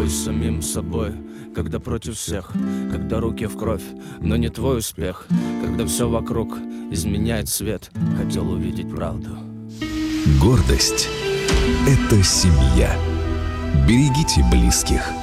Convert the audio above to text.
оставшись самим собой. Когда против всех, когда руки в кровь, но не твой успех. Когда все вокруг изменяет цвет, хотел увидеть правду. Гордость — это семья. Берегите близких.